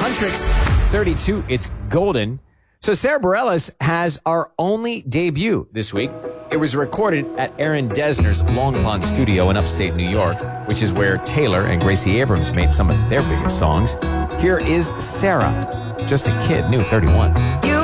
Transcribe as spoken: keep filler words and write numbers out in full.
Tricks, thirty-two. It's golden. So Sarah Bareilles has our only debut this week. It was recorded at Aaron Dessner's Long Pond studio in upstate New York, which is where Taylor and Gracie Abrams made some of their biggest songs. Here is Sarah, just a kid, new thirty-one.